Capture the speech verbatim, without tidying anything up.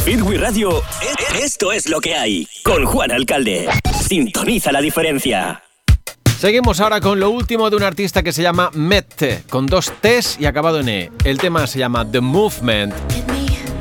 Speed We Radio, esto es lo que hay. Con Juan Alcalde. Sintoniza la diferencia. Seguimos ahora con lo último de un artista que se llama Mette, con dos T's y acabado en E. El tema se llama The Movement.